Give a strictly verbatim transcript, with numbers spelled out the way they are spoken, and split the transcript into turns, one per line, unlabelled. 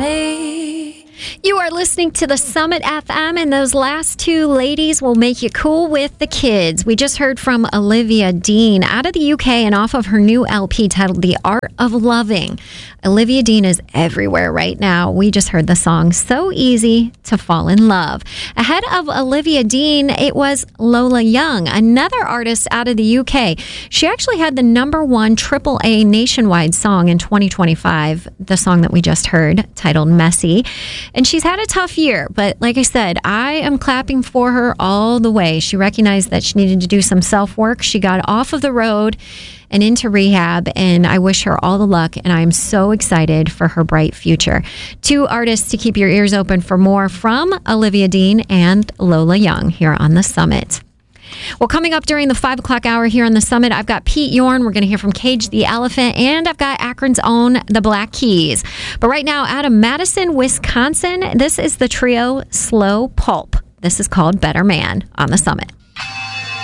me.
You are listening to the Summit F M, and those last two ladies will make you cool with the kids. We just heard from Olivia Dean out of the U K and off of her new L P titled The Art of Loving. Olivia Dean is everywhere right now. We just heard the song So Easy to Fall in Love. Ahead of Olivia Dean, it was Lola Young, another artist out of the U K. She actually had the number one triple A nationwide song in twenty twenty-five, the song that we just heard, titled Messy. And she's had a tough year, but like I said, I am clapping for her all the way. She recognized that she needed to do some self-work. She got off of the road and into rehab, and I wish her all the luck, and I am so excited for her bright future. Two artists to keep your ears open for more from Olivia Dean and Lola Young here on The Summit. Well, coming up during the five o'clock hour here on The Summit, I've got Pete Yorn. We're going to hear from Cage the Elephant, and I've got Akron's own The Black Keys. But right now, out of Madison, Wisconsin, this is the trio Slow Pulp. This is called Better Man on The Summit.